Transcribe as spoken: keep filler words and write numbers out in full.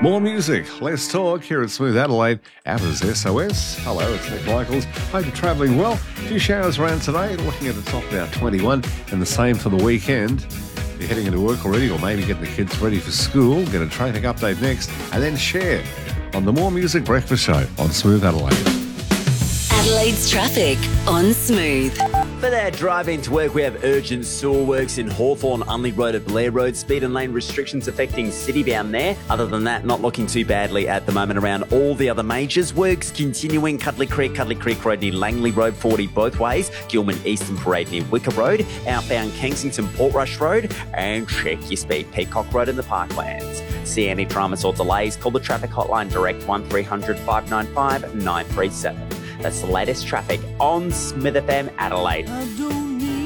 More music, less talk here at Smooth Adelaide. Hours S O S. Hello, it's Nick Michaels. Hope you're travelling well. A few showers around today, looking at the top about twenty-one, and the same for the weekend. If you're heading into work already, or maybe getting the kids ready for school, get a traffic update next, and then share on the More Music Breakfast Show on Smooth Adelaide. Adelaide's traffic on Smooth. For that drive into work, we have urgent sewer works in Hawthorne, Unley Road at Blair Road. Speed and lane restrictions affecting Citybound there. Other than that, not looking too badly at the moment around all the other majors. Works continuing Cuddly Creek, Cuddly Creek Road near Langley Road, forty both ways. Gilman Eastern Parade near Wicker Road. Outbound Kensington Portrush Road. And check your speed, Peacock Road in the Parklands. See any dramas or delays, call the traffic hotline direct one three hundred five nine five nine three seven. That's the latest traffic on Smith F M Adelaide.